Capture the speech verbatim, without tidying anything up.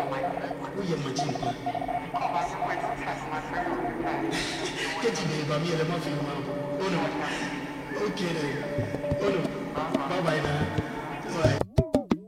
Who you imagine? Get in there, but me and the muffin. Oh no. Okay then. Oh no. Bye bye now.